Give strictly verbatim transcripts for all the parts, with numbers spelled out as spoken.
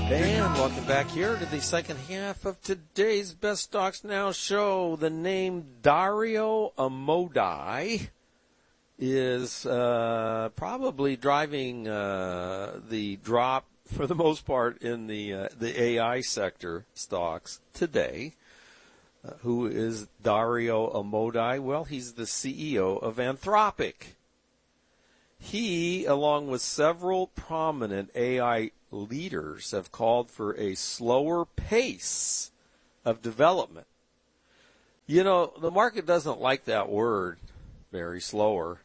And welcome back here to the second half of today's Best Stocks Now show. The name Dario Amodei is uh, probably driving uh, the drop, for the most part, in the uh, the A I sector stocks today. Uh, who is Dario Amodei? Well, he's the C E O of Anthropic. He, along with several prominent A I leaders, have called for a slower pace of development. You know, the market doesn't like that word, very slower.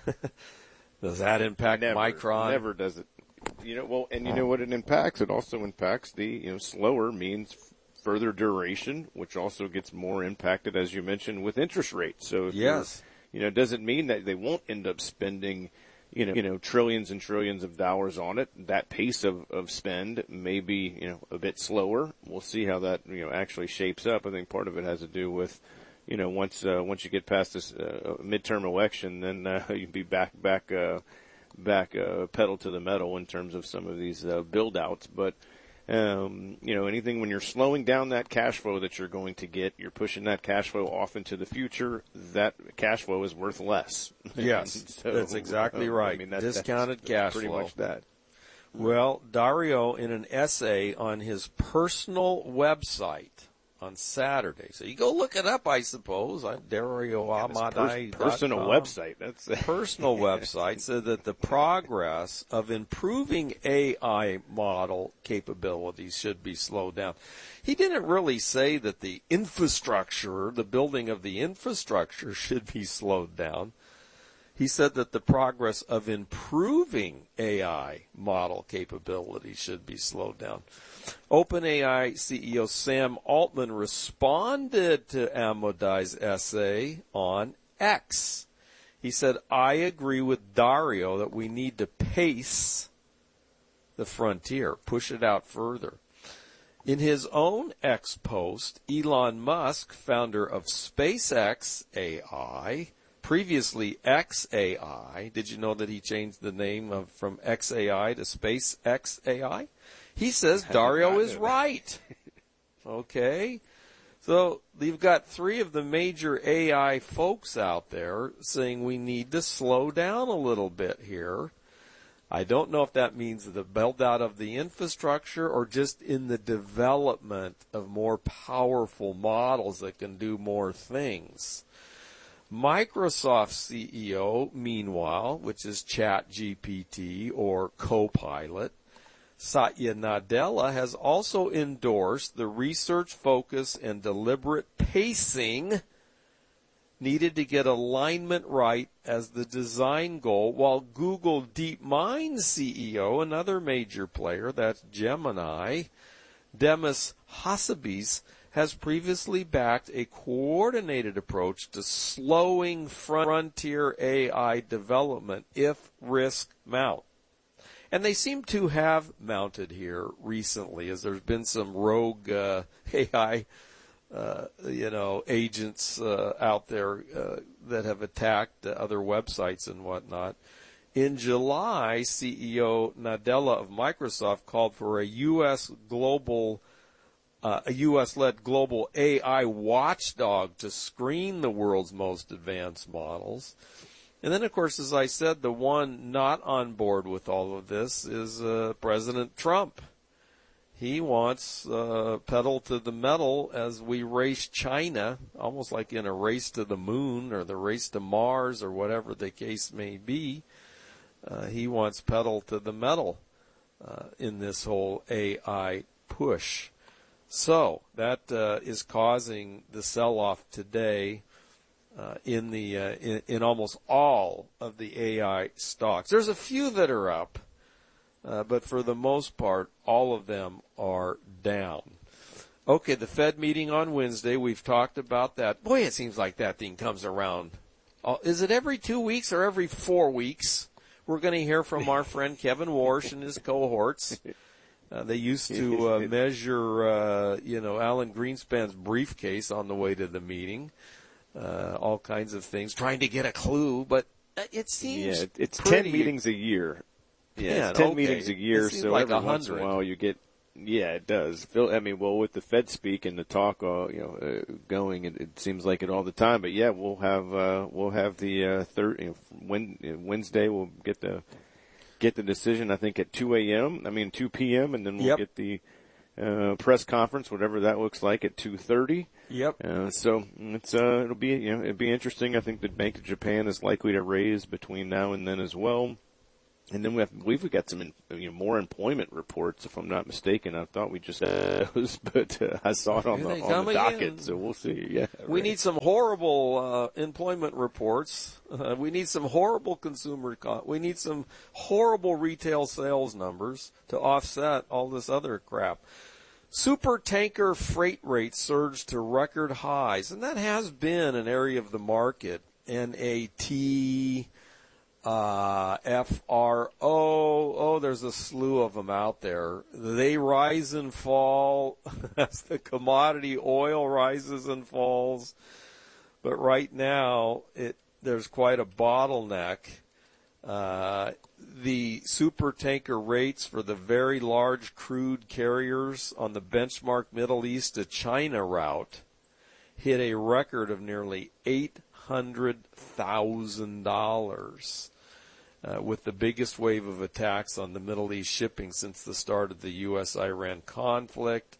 Does that impact never, Micron? Never does it. You know, well, and you know what it impacts? It also impacts the, you know, slower means further duration, which also gets more impacted, as you mentioned, with interest rates. So, if yes, you know, it doesn't mean that they won't end up spending, you know, you know, trillions and trillions of dollars on it. That pace of, of spend may be, you know, a bit slower. We'll see how that, you know, actually shapes up. I think part of it has to do with, you know, once uh, once you get past this uh, midterm election, then uh, you'll be back back uh, back uh, pedal to the metal in terms of some of these uh, build outs. But um, you know, anything when you're slowing down that cash flow that you're going to get, you're pushing that cash flow off into the future. That cash flow is worth less. Yes, so, that's exactly right. I mean, that, Discounted that's, cash that's pretty flow. much that. Well, Dario, in an essay on his personal website on Saturday, so you go look it up, I suppose. I'm Dario Amodei. Per- personal website. That's a personal website said that the progress of improving A I model capabilities should be slowed down. He didn't really say that the infrastructure, the building of the infrastructure, should be slowed down. He said that the progress of improving A I model capabilities should be slowed down. OpenAI C E O Sam Altman responded to Amodei's essay on X. He said, I agree with Dario that we need to pace the frontier, push it out further. In his own X post, Elon Musk, founder of SpaceX A I, previously X A I, did you know that he changed the name of from X A I to SpaceX A I? He says Dario is right. Okay. So you've got three of the major A I folks out there saying we need to slow down a little bit here. I don't know if that means the build out of the infrastructure or just in the development of more powerful models that can do more things. Microsoft C E O, meanwhile, which is ChatGPT or Copilot, Satya Nadella, has also endorsed the research focus and deliberate pacing needed to get alignment right as the design goal, while Google DeepMind C E O, another major player, that's Gemini, Demis Hassabis, has previously backed a coordinated approach to slowing frontier A I development if risk mount. And they seem to have mounted here recently, as there's been some rogue uh, A I, uh, you know, agents uh, out there uh, that have attacked uh, other websites and whatnot. In July, C E O Nadella of Microsoft called for a U S global, uh, a U S-led global A I watchdog to screen the world's most advanced models. And then, of course, as I said, the one not on board with all of this is uh, President Trump. He wants uh, pedal to the metal as we race China, almost like in a race to the moon or the race to Mars or whatever the case may be. Uh, he wants pedal to the metal uh, in this whole A I push. So that uh, is causing the sell-off today. Uh, in the uh, in, in almost all of the A I stocks. There's a few that are up, uh, but for the most part, all of them are down. Okay, the Fed meeting on Wednesday, we've talked about that. Boy, it seems like that thing comes around. Uh, is it every two weeks or every four weeks? We're going to hear from our friend Kevin Warsh and his cohorts. Uh, they used to uh, measure, uh, you know, Alan Greenspan's briefcase on the way to the meeting. Uh, all kinds of things, trying to get a clue, but it seems yeah, it's pretty, ten meetings a year. Yeah, yeah it's ten okay. meetings a year, so like every once in a while you get Yeah, it does. Phil, I mean, well, with the Fed speak and the talk, uh, you know, uh, going, it, it seems like it all the time. But yeah, we'll have uh, we'll have the uh, third you know, when, Wednesday. We'll get the get the decision. I think at two a.m. I mean two p.m. and then we'll Yep. get the uh, press conference, whatever that looks like, at two thirty. Yep. Uh, so it's uh, it'll be you know it'll be interesting. I think the Bank of Japan is likely to raise between now and then as well. And then we have, I believe we got some you know, more employment reports, if I'm not mistaken. I thought we just had those, but uh, I saw it on Here the, they on come the docket, again. so we'll see. Yeah, We right. need some horrible uh, employment reports. Uh, we need some horrible consumer. Co- we need some horrible retail sales numbers to offset all this other crap. Super tanker freight rates surged to record highs, and that has been an area of the market. N A T. Uh, F R O, oh, there's a slew of them out there. They rise and fall as the commodity oil rises and falls. But right now, it there's quite a bottleneck. Uh, the super tanker rates for the very large crude carriers on the benchmark Middle East to China route hit a record of nearly eight hundred thousand dollars. Uh, with the biggest wave of attacks on the Middle East shipping since the start of the U S Iran conflict.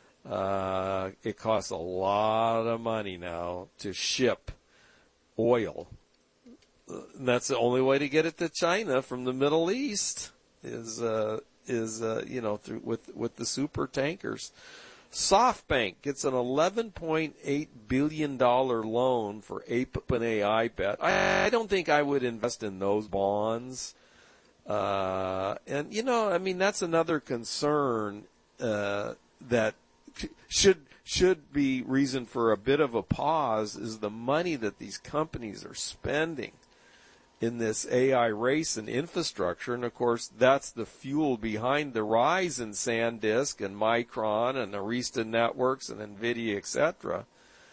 Uh, it costs a lot of money now to ship oil. Uh, and that's the only way to get it to China from the Middle East is, uh, is, uh, you know, through, with, with the super tankers. SoftBank gets an eleven point eight billion dollars loan for OpenAI bet. I, I don't think I would invest in those bonds. Uh, and, you know, I mean, that's another concern uh, that should should be reason for a bit of a pause is the money that these companies are spending in this A I race and infrastructure. And, of course, that's the fuel behind the rise in SanDisk and Micron and Arista Networks and NVIDIA, et cetera.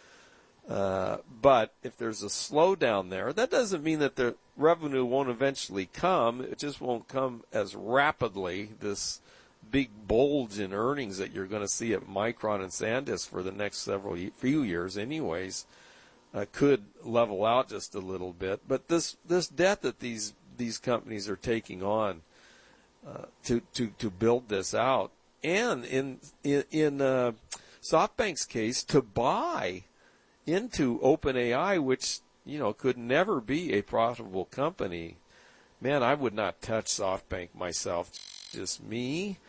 Uh, but if there's a slowdown there, that doesn't mean that the revenue won't eventually come. It just won't come as rapidly, this big bulge in earnings that you're going to see at Micron and SanDisk for the next several few years anyways. Uh, could level out just a little bit, but this this debt that these these companies are taking on uh, to to to build this out, and in in, in uh, SoftBank's case, to buy into OpenAI, which you know could never be a profitable company. Man, I would not touch SoftBank myself. Just me,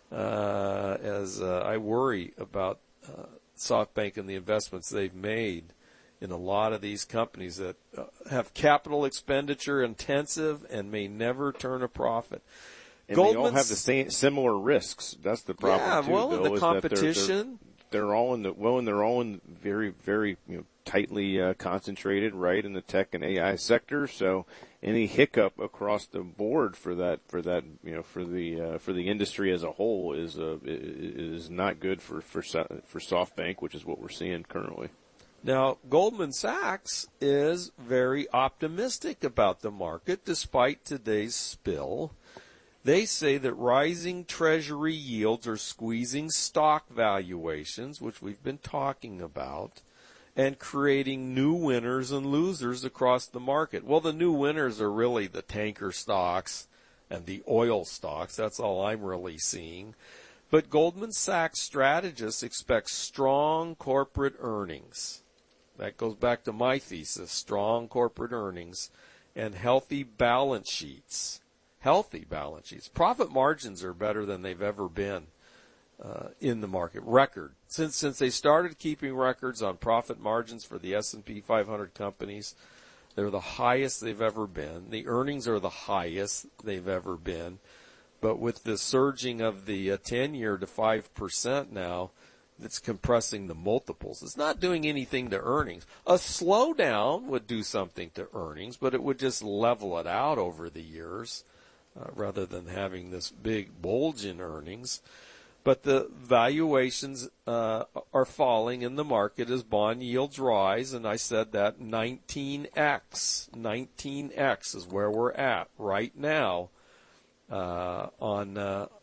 uh, as uh, I worry about uh, SoftBank and the investments they've made in a lot of these companies that uh, have capital expenditure intensive and may never turn a profit. And Goldman's, they all have the same similar risks. That's the problem yeah, too. well, Bill, the is competition. That they're, they're, they're all in the well, and they're all in very, very you know, tightly uh, concentrated, right, in the tech and A I sector. So any hiccup across the board for that, for that, you know, for the uh, for the industry as a whole is uh, is not good for for for SoftBank, which is what we're seeing currently. Now, Goldman Sachs is very optimistic about the market despite today's spill. They say that rising Treasury yields are squeezing stock valuations, which we've been talking about, and creating new winners and losers across the market. Well, the new winners are really the tanker stocks and the oil stocks. That's all I'm really seeing. But Goldman Sachs strategists expect strong corporate earnings. That goes back to my thesis, strong corporate earnings and healthy balance sheets. Healthy balance sheets. Profit margins are better than they've ever been uh, in the market. Record. Since since they started keeping records on profit margins for the S and P five hundred companies, they're the highest they've ever been. The earnings are the highest they've ever been. But with the surging of the uh, ten-year to five percent now, it's compressing the multiples. It's not doing anything to earnings. A slowdown would do something to earnings, but it would just level it out over the years uh, rather than having this big bulge in earnings. But the valuations uh, are falling in the market as bond yields rise, and I said that nineteen x. nineteen x is where we're at right now uh, on uh,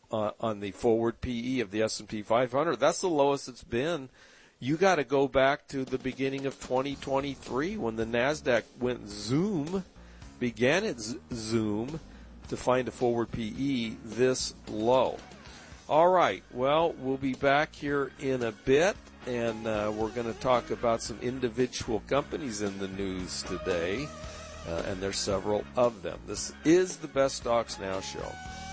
uh, on the forward P E of the S and P five hundred. That's the lowest it's been. You got to go back to the beginning of twenty twenty-three when the NASDAQ went zoom, began its zoom, to find a forward P E this low. All right, well, we'll be back here in a bit, and uh, we're going to talk about some individual companies in the news today, uh, and there's several of them. This is the Best Stocks Now show.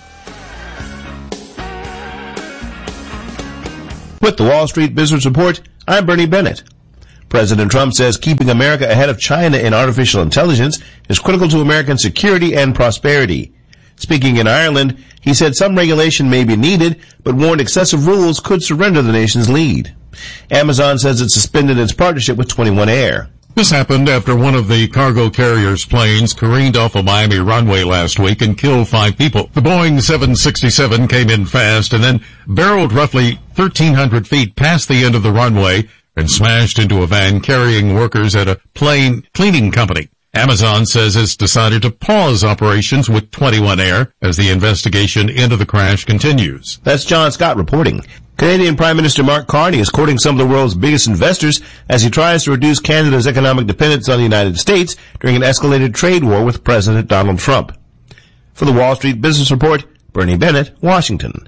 With the Wall Street Business Report, I'm Bernie Bennett. President Trump says keeping America ahead of China in artificial intelligence is critical to American security and prosperity. Speaking in Ireland, he said some regulation may be needed, but warned excessive rules could surrender the nation's lead. Amazon says it suspended its partnership with twenty-one Air. This happened after one of the cargo carrier's planes careened off a Miami runway last week and killed five people. The Boeing seven sixty-seven came in fast and then barreled roughly thirteen hundred feet past the end of the runway and smashed into a van carrying workers at a plane cleaning company. Amazon says it's decided to pause operations with twenty-one Air as the investigation into the crash continues. That's John Scott reporting. Canadian Prime Minister Mark Carney is courting some of the world's biggest investors as he tries to reduce Canada's economic dependence on the United States during an escalated trade war with President Donald Trump. For the Wall Street Business Report, Bernie Bennett, Washington.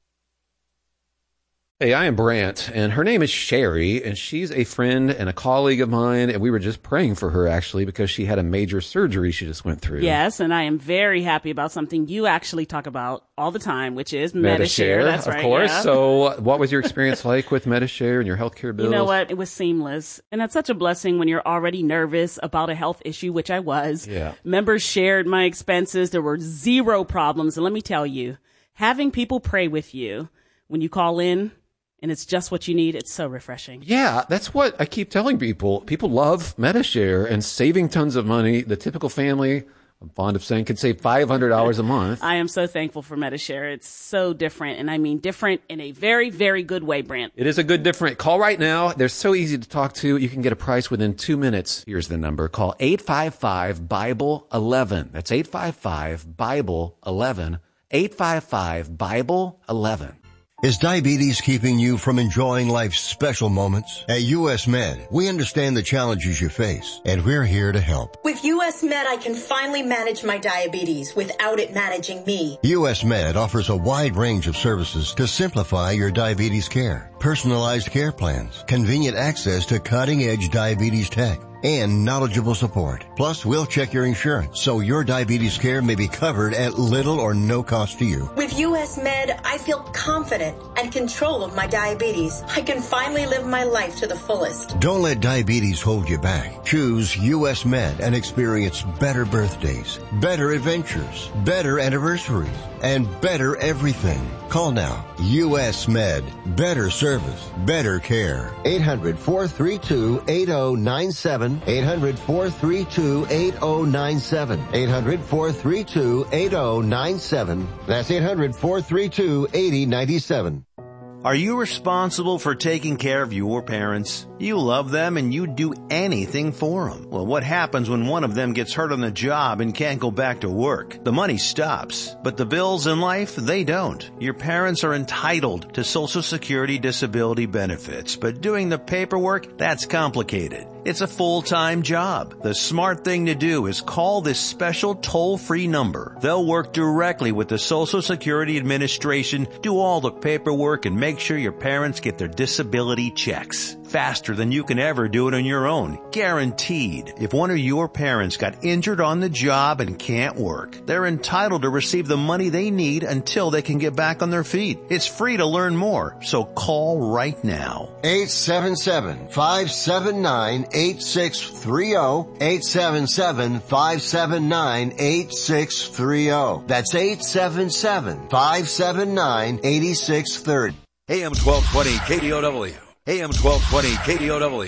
Hey, I am Brant, and her name is Sherry, and she's a friend and a colleague of mine, and we were just praying for her, actually, because she had a major surgery she just went through. Yes, and I am very happy about something you actually talk about all the time, which is Medi-Share. That's of right, course. yeah. So what was your experience like with Medi-Share and your healthcare bills? You know what? It was seamless. And that's such a blessing when you're already nervous about a health issue, which I was. Yeah. Members shared my expenses. There were zero problems. And let me tell you, having people pray with you when you call in, and it's just what you need, it's so refreshing. Yeah, that's what I keep telling people. People love Medi-Share and saving tons of money. The typical family, I'm fond of saying, could save five hundred dollars a month. I am so thankful for Medi-Share. It's so different, and I mean different in a very, very good way, Brant. It is a good different. Call right now. They're so easy to talk to. You can get a price within two minutes. Here's the number. Call eight five five, Bible eleven. That's eight five five, Bible eleven. eight five five, Bible eleven. Is diabetes keeping you from enjoying life's special moments? At U S Med, we understand the challenges you face, and we're here to help. With U S Med, I can finally manage my diabetes without it managing me. U S Med offers a wide range of services to simplify your diabetes care. Personalized care plans, convenient access to cutting-edge diabetes tech, and knowledgeable support. Plus, we'll check your insurance so your diabetes care may be covered at little or no cost to you. With U S Med, I feel confident and control of my diabetes. I can finally live my life to the fullest. Don't let diabetes hold you back. Choose U S Med and experience better birthdays, better adventures, better anniversaries, and better everything. Call now. U S Med. Better service. Better care. eight hundred, four three two, eight oh nine seven. eight hundred, four three two, eight oh nine seven. eight hundred, four three two, eight oh nine seven. That's eight hundred, four three two, eight oh nine seven. Are you responsible for taking care of your parents? You love them and you'd do anything for them. Well, what happens when one of them gets hurt on the job and can't go back to work? The money stops, but the bills in life, they don't. Your parents are entitled to Social Security disability benefits, but doing the paperwork, that's complicated. It's a full-time job. The smart thing to do is call this special toll-free number. They'll work directly with the Social Security Administration, do all the paperwork, and make sure your parents get their disability checks. Faster than you can ever do it on your own. Guaranteed. If one of your parents got injured on the job and can't work, they're entitled to receive the money they need until they can get back on their feet. It's free to learn more, so call right now. eight seven seven, five seven nine, eight six three oh. eight seven seven, five seven nine, eight six three oh. That's eight seven seven, five seven nine, eight six three oh. A M twelve twenty K D O W. A M twelve twenty K D O W.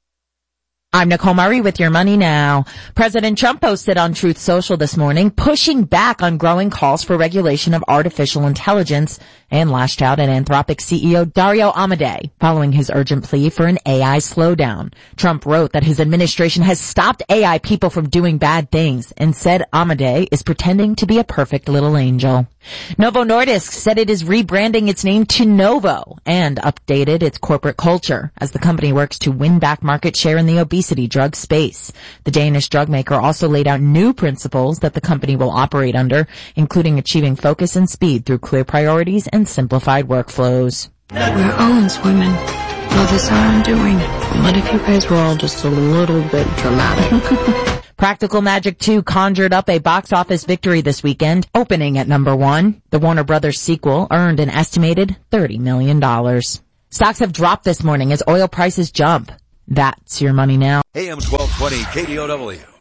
I'm Nicole Murray with your Money Now. President Trump posted on Truth Social this morning, pushing back on growing calls for regulation of artificial intelligence, and lashed out at Anthropic C E O Dario Amodei following his urgent plea for an A I slowdown. Trump wrote that his administration has stopped A I people from doing bad things and said Amodei is pretending to be a perfect little angel. Novo Nordisk said it is rebranding its name to Novo and updated its corporate culture as the company works to win back market share in the obesity drug space. The Danish drug maker also laid out new principles that the company will operate under, including achieving focus and speed through clear priorities and simplified workflows. We're Owens women. Love is our undoing. What if you guys were all just a little bit dramatic? Practical Magic two conjured up a box office victory this weekend, opening at number one. The Warner Brothers sequel earned an estimated thirty million dollars. Stocks have dropped this morning as oil prices jump. That's your money now. A M twelve twenty K D O W.